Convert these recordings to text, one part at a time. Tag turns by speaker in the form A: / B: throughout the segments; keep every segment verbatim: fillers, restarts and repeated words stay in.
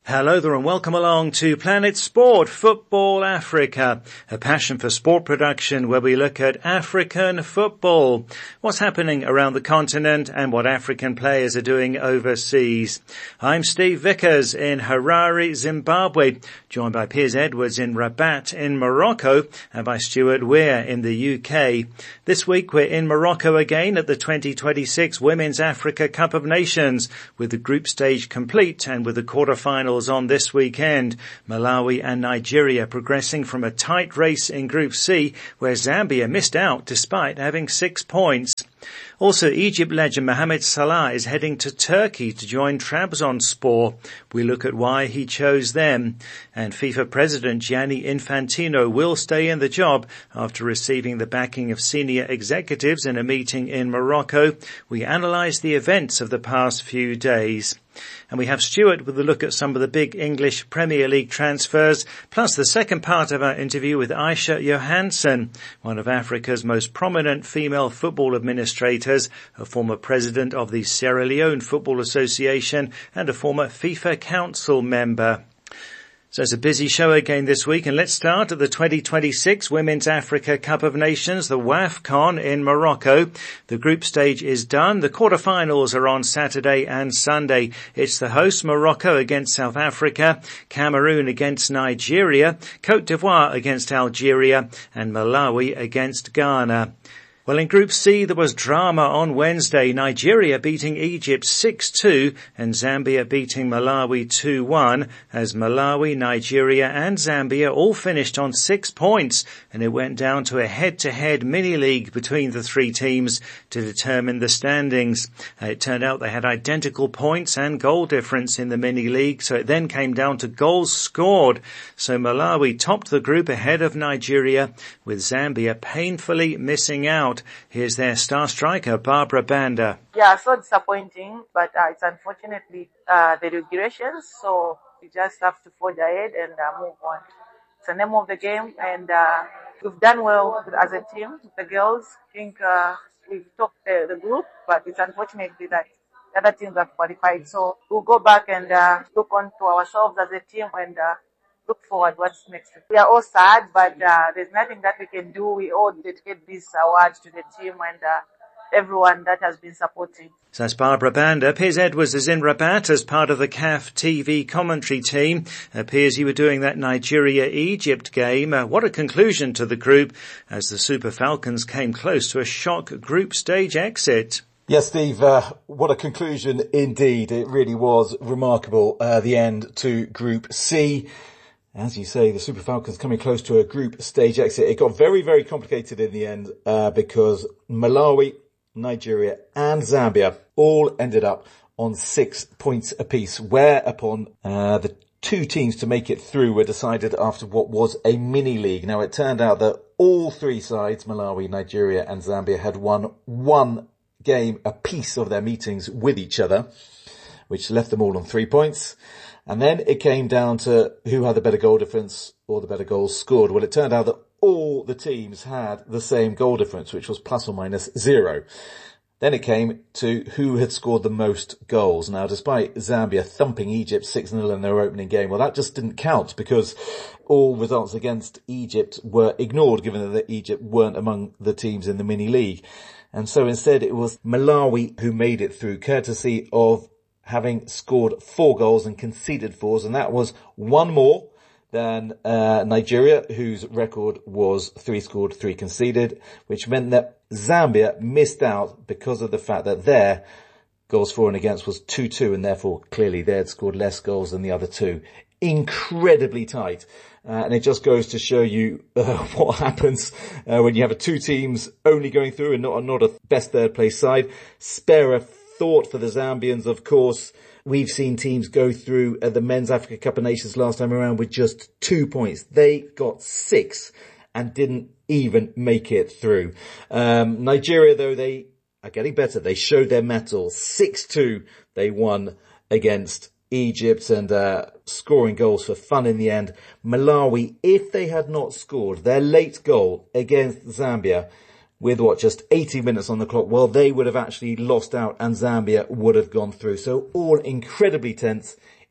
A: Hello there and welcome along to Planet Sport Football Africa, a passion for sport production where we look at African football, what's happening around the continent and what African players are doing overseas. I'm Steve Vickers in Harare, Zimbabwe, joined by Piers Edwards in Rabat in Morocco and by Stuart Weir in the U K. This week we're in Morocco again at the twenty twenty-six Women's Africa Cup of Nations, with the group stage complete and with the quarterfinals on this weekend. Malawi and Nigeria progressing from a tight race in Group C, where Zambia missed out despite having six points. Also, Egypt legend Mohamed Salah is heading to Turkey to join Trabzonspor. We look at why he chose them. And FIFA President Gianni Infantino will stay in the job after receiving the backing of senior executives in a meeting in Morocco. We analyse the events of the past few days. And we have Stuart with a look at some of the big English Premier League transfers, plus the second part of our interview with Aisha Johansson, one of Africa's most prominent female football administrators, a former president of the Sierra Leone Football Association and a former FIFA Council member. So it's a busy show again this week, and let's start at the twenty twenty-six Women's Africa Cup of Nations, the WAFCON in Morocco. The group stage is done. The quarterfinals are on Saturday and Sunday. It's the hosts Morocco against South Africa, Cameroon against Nigeria, Cote d'Ivoire against Algeria, and Malawi against Ghana. Well, in Group C, there was drama on Wednesday. Nigeria beating Egypt six two and Zambia beating Malawi two one, as Malawi, Nigeria and Zambia all finished on six points, and it went down to a head-to-head mini-league between the three teams to determine the standings. It turned out they had identical points and goal difference in the mini-league, so it then came down to goals scored. So Malawi topped the group ahead of Nigeria, with Zambia painfully missing out. Here's their star striker, Barbara Banda.
B: Yeah, so disappointing, but uh, it's unfortunately uh, the regulations, so we just have to forge ahead and uh, move on. It's the name of the game, and uh, we've done well as a team. The girls, I think uh, we've topped the, the group, but it's unfortunately that the other teams have qualified. So we'll go back and uh, look on to ourselves as a team and uh, look forward what's next. We are all sad, but uh, there's nothing that we can do. We all dedicate this award to the team and uh, everyone that has been supporting.
A: So that's Barbara Banda. Piers Edwards is in Rabat as part of the C A F T V commentary team. Uh, Piers, you were doing that Nigeria-Egypt game. Uh, what a conclusion to the group as the Super Falcons came close to a shock group stage exit.
C: Yes, Steve, uh, what a conclusion indeed. It really was remarkable, uh, the end to Group C. As you say, the Super Falcons coming close to a group stage exit. It got very, very complicated in the end, uh, because Malawi, Nigeria and Zambia all ended up on six points apiece, whereupon, uh, the two teams to make it through were decided after what was a mini-league. Now, it turned out that all three sides, Malawi, Nigeria and Zambia, had won one game apiece of their meetings with each other, which left them all on three points. And then it came down to who had the better goal difference or the better goals scored. Well, it turned out that all the teams had the same goal difference, which was plus or minus zero. Then it came to who had scored the most goals. Now, despite Zambia thumping Egypt six nil in their opening game, well, that just didn't count because all results against Egypt were ignored, given that Egypt weren't among the teams in the mini-league. And so instead it was Malawi who made it through, courtesy of having scored four goals and conceded fours, and that was one more than uh, Nigeria, whose record was three scored, three conceded, which meant that Zambia missed out because of the fact that their goals for and against was two two, and therefore clearly they had scored less goals than the other two. Incredibly tight. Uh, and it just goes to show you uh, what happens uh, when you have a two teams only going through and not, not a best third place side. Spare a thought for the Zambians, of course. We've seen teams go through uh, the Men's Africa Cup of Nations last time around with just two points. They got six and didn't even make it through. Um, Nigeria, though, they are getting better. They showed their mettle. six two they won against Egypt and uh, scoring goals for fun in the end. Malawi, if they had not scored their late goal against Zambia, with what, just eighty minutes on the clock, well, they would have actually lost out and Zambia would have gone through. So all incredibly tense,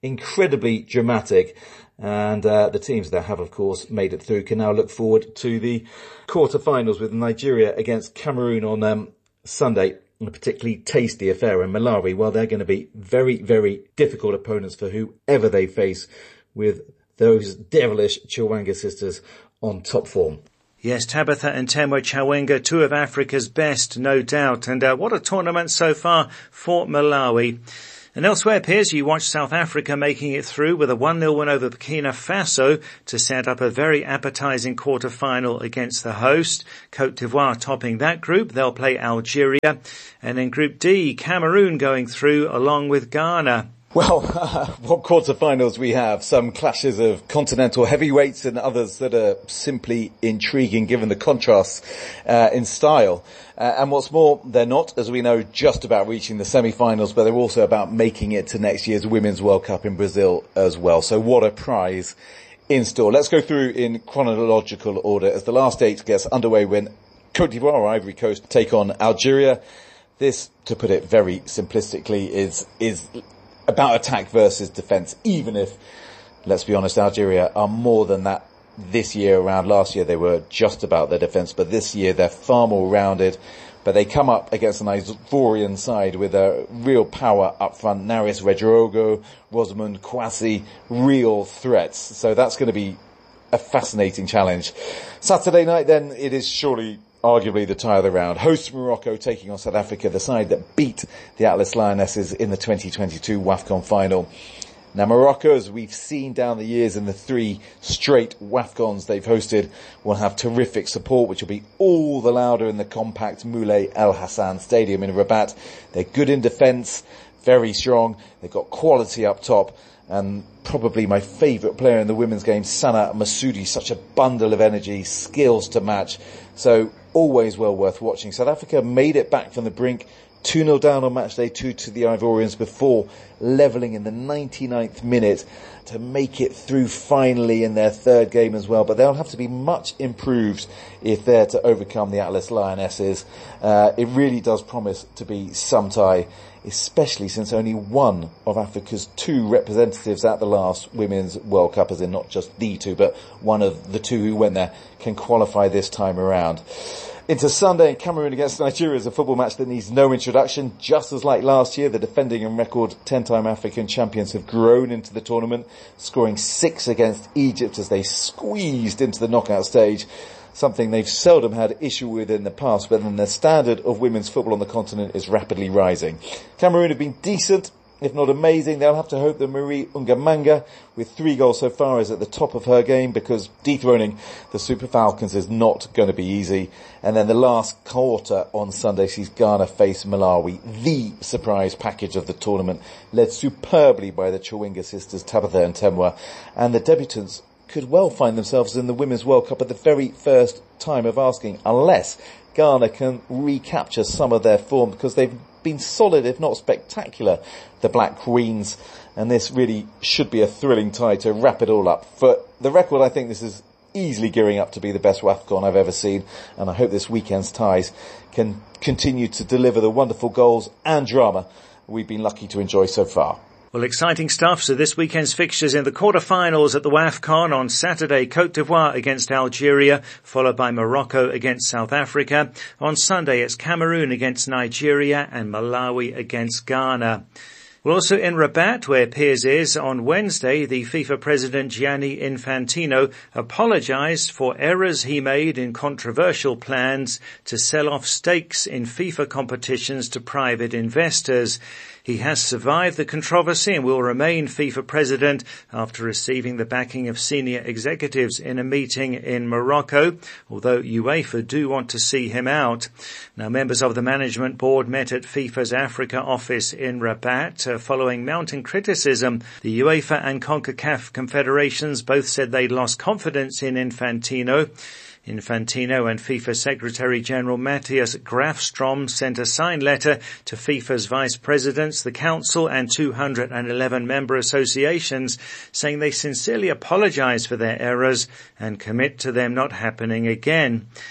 C: incredibly dramatic. And uh, the teams that have, of course, made it through can now look forward to the quarterfinals with Nigeria against Cameroon on um, Sunday. A particularly tasty affair in Malawi. Well, they're going to be very, very difficult opponents for whoever they face, with those devilish Chawanga sisters on top form.
A: Yes, Tabitha and Temwa Chawanga, two of Africa's best, no doubt. And uh, what a tournament so far for Malawi. And elsewhere, Piers, you watched South Africa making it through with a one nil win over Burkina Faso to set up a very appetising quarter-final against the host. Côte d'Ivoire topping that group. They'll play Algeria. And in Group D, Cameroon going through along with Ghana.
C: Well, uh, what quarterfinals we have. Some clashes of continental heavyweights and others that are simply intriguing given the contrasts uh, in style. Uh, and what's more, they're not, as we know, just about reaching the semi-finals, but they're also about making it to next year's Women's World Cup in Brazil as well. So what a prize in store. Let's go through in chronological order as the last eight gets underway when Côte d'Ivoire or Ivory Coast take on Algeria. This, to put it very simplistically, is is about attack versus defence, even if, let's be honest, Algeria are more than that this year around. Last year they were just about their defence, but this year they're far more rounded. But they come up against an Ivorian side with a real power up front. Narius Redrogo, Rosamund Kwasi, real threats. So that's going to be a fascinating challenge. Saturday night then, it is surely arguably the tie of the round. Host Morocco taking on South Africa, the side that beat the Atlas Lionesses in the twenty twenty-two WAFCON final. Now Morocco, as we've seen down the years in the three straight WAFCONs they've hosted, will have terrific support, which will be all the louder in the compact Moulay El Hassan Stadium in Rabat. They're good in defence, very strong. They've got quality up top. And probably my favourite player in the women's game, Sana Masudi, such a bundle of energy, skills to match. So always well worth watching. South Africa made it back from the brink, two nil down on match day two to the Ivorians before levelling in the ninety-ninth minute to make it through finally in their third game as well. But they'll have to be much improved if they're to overcome the Atlas Lionesses. Uh, it really does promise to be some tie, especially since only one of Africa's two representatives at the last Women's World Cup, as in not just the two, but one of the two who went there, can qualify this time around. Into Sunday, Cameroon against Nigeria is a football match that needs no introduction. Just as like last year, the defending and record ten-time African champions have grown into the tournament, scoring six against Egypt as they squeezed into the knockout stage, something they've seldom had issue with in the past, but then the standard of women's football on the continent is rapidly rising. Cameroon have been decent, if not amazing. They'll have to hope that Marie Ungamanga, with three goals so far, is at the top of her game, because dethroning the Super Falcons is not going to be easy. And then the last quarter on Sunday sees Ghana face Malawi, the surprise package of the tournament, led superbly by the Chawanga sisters, Tabitha and Temwa. And the debutants could well find themselves in the Women's World Cup at the very first time of asking, unless Ghana can recapture some of their form, because they've been solid, if not spectacular, the Black Queens, and this really should be a thrilling tie to wrap it all up. For the record, I think this is easily gearing up to be the best WAFCON I've ever seen, and I hope this weekend's ties can continue to deliver the wonderful goals and drama we've been lucky to enjoy so far.
A: Well, exciting stuff. So this weekend's fixtures in the quarter-finals at the WAFCON on Saturday, Côte d'Ivoire against Algeria, followed by Morocco against South Africa. On Sunday, it's Cameroon against Nigeria and Malawi against Ghana. Well, also in Rabat, where Piers is, on Wednesday, the FIFA president Gianni Infantino apologised for errors he made in controversial plans to sell off stakes in FIFA competitions to private investors. He has survived the controversy and will remain FIFA president after receiving the backing of senior executives in a meeting in Morocco, although UEFA do want to see him out. Now, members of the management board met at FIFA's Africa office in Rabat uh, following mounting criticism. The UEFA and CONCACAF confederations both said they'd lost confidence in Infantino. Infantino and FIFA Secretary-General Matthias Grafstrom sent a signed letter to FIFA's vice presidents, the council and two hundred eleven member associations, saying they sincerely apologise for their errors and commit to them not happening again.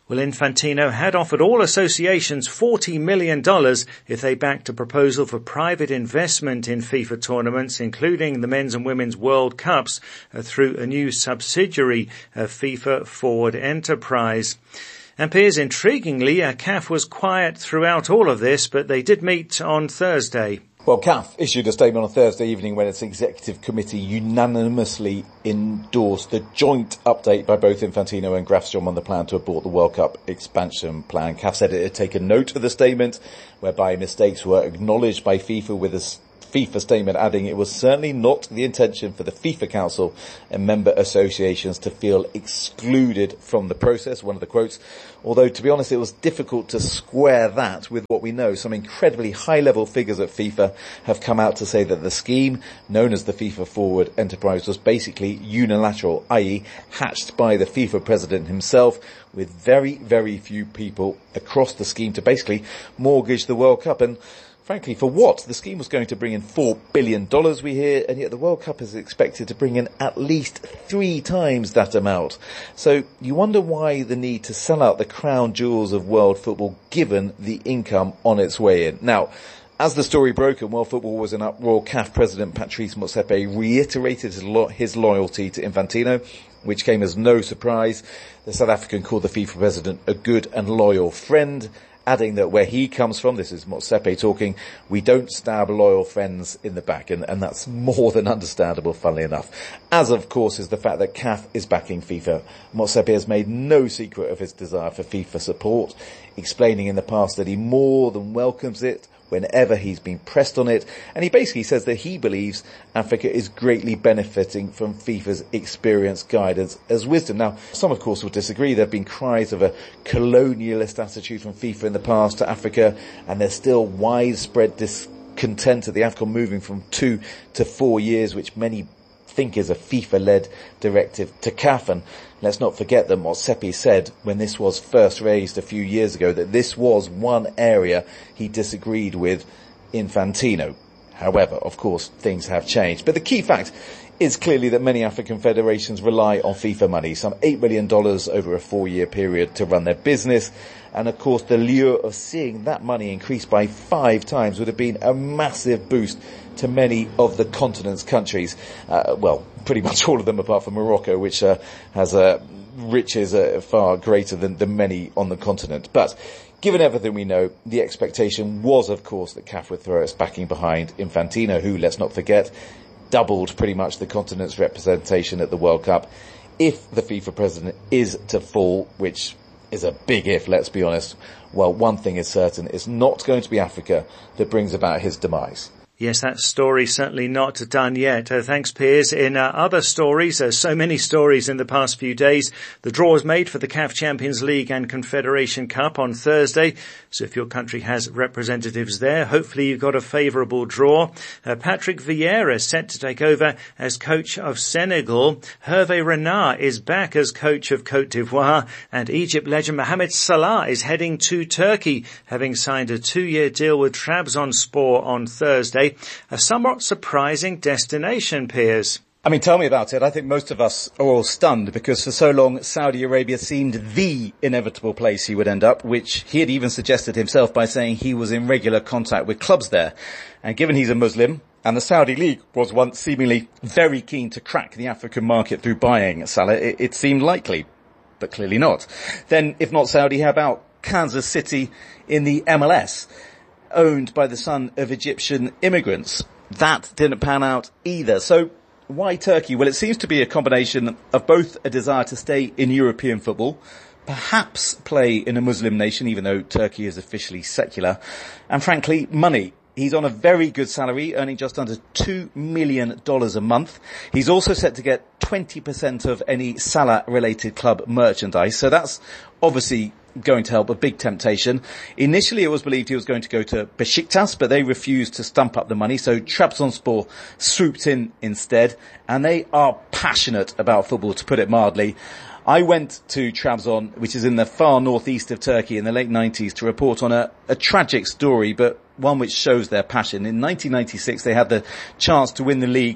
A: Well, Infantino had offered all associations forty million dollars if they backed a proposal for private investment in FIFA tournaments, including the men's and women's World Cups, uh, through a new subsidiary of FIFA Forward Enterprise. And Piers, intriguingly, uh, C A F was quiet throughout all of this, but they did meet on Thursday.
C: Well, C A F issued a statement on Thursday evening when its executive committee unanimously endorsed the joint update by both Infantino and Grafstrom on the plan to abort the World Cup expansion plan. C A F said it had taken note of the statement, whereby mistakes were acknowledged by FIFA, with a FIFA statement adding it was certainly not the intention for the FIFA Council and member associations to feel excluded from the process, one of the quotes. Although, to be honest, it was difficult to square that with what we know. Some incredibly high-level figures at FIFA have come out to say that the scheme, known as the FIFA Forward Enterprise, was basically unilateral, that is hatched by the FIFA president himself, with very, very few people across the scheme to basically mortgage the World Cup. And frankly, for what? The scheme was going to bring in four billion dollars, we hear, and yet the World Cup is expected to bring in at least three times that amount. So you wonder why the need to sell out the crown jewels of world football, given the income on its way in. Now, as the story broke and world football was in uproar, C A F President Patrice Motsepe reiterated his, lo- his loyalty to Infantino, which came as no surprise. The South African called the FIFA president a good and loyal friend, adding that where he comes from, this is Motsepe talking, we don't stab loyal friends in the back, and, and that's more than understandable, funnily enough. As, of course, is the fact that C A F is backing FIFA. Motsepe has made no secret of his desire for FIFA support, explaining in the past that he more than welcomes it whenever he's been pressed on it, and he basically says that he believes Africa is greatly benefiting from FIFA's experience, guidance as wisdom. Now, some of course will disagree. There have been cries of a colonialist attitude from FIFA in the past to Africa, and there's still widespread discontent at the AFCON moving from two to four years, which many think is a FIFA-led directive to C A F. And let's not forget that Motsepe said when this was first raised a few years ago that this was one area he disagreed with Infantino. However, of course, things have changed. But the key fact is clearly that many African federations rely on FIFA money, some eight million dollars over a four-year period to run their business. And of course, the lure of seeing that money increase by five times would have been a massive boost to many of the continent's countries. Uh, well, pretty much all of them apart from Morocco, which uh, has uh, riches uh, far greater than, than many on the continent. But given everything we know, the expectation was, of course, that C A F would throw its backing behind Infantino, who, let's not forget, doubled pretty much the continent's representation at the World Cup. If the FIFA president is to fall, which is a big if, let's be honest, well, one thing is certain, it's not going to be Africa that brings about his demise.
A: Yes, that story's certainly not done yet. Uh, thanks, Piers. In uh, other stories, there's so many stories in the past few days. The draw was made for the C A F Champions League and Confederation Cup on Thursday. So if your country has representatives there, hopefully you've got a favourable draw. Uh, Patrick Vieira is set to take over as coach of Senegal. Hervé Renard is back as coach of Côte d'Ivoire. And Egypt legend Mohamed Salah is heading to Turkey, having signed a two-year deal with Trabzonspor on Thursday. A somewhat surprising destination, Piers.
C: I mean, tell me about it. I think most of us are all stunned because for so long Saudi Arabia seemed the inevitable place he would end up, which he had even suggested himself by saying he was in regular contact with clubs there. And given he's a Muslim, and the Saudi League was once seemingly very keen to crack the African market through buying Salah, it, it seemed likely, but clearly not. Then, if not Saudi, how about Kansas City in the M L S? Owned by the son of Egyptian immigrants. That didn't pan out either. So why Turkey? Well, it seems to be a combination of both a desire to stay in European football, perhaps play in a Muslim nation, even though Turkey is officially secular, and frankly, money. He's on a very good salary, earning just under two million dollars a month. He's also set to get twenty percent of any Salah-related club merchandise. So that's obviously going to help, a big temptation. Initially, it was believed he was going to go to Besiktas, but they refused to stump up the money. So Trabzonspor swooped in instead, and they are passionate about football, to put it mildly. I went to Trabzon, which is in the far northeast of Turkey, in the late nineties to report on a, a tragic story, but one which shows their passion. In nineteen ninety-six, they had the chance to win the league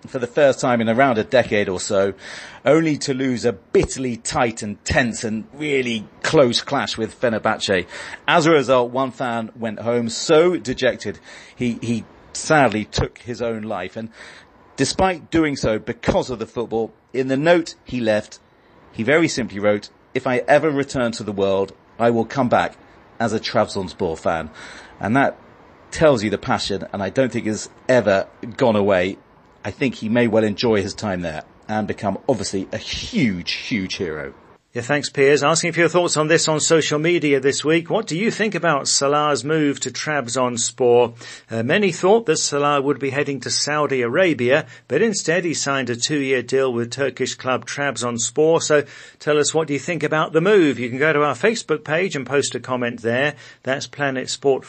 C: for the first time in around a decade or so, only to lose a bitterly tight and tense and really close clash with Fenerbahce. As a result, one fan went home so dejected he, he sadly took his own life. And despite doing so because of the football, in the note he left, he very simply wrote, "If I ever return to the world, I will come back as a Trabzonspor fan." And that tells you the passion, and I don't think has ever gone away. I think he may well enjoy his time there and become obviously a huge, huge hero.
A: Yeah, thanks, Piers. Asking for your thoughts on this on social media this week. What do you think about Salah's move to Trabzonspor? Uh, many thought that Salah would be heading to Saudi Arabia, but instead he signed a two-year deal with Turkish club Trabzonspor. So tell us, what do you think about the move? You can go to our Facebook page and post a comment there. That's Planet Sport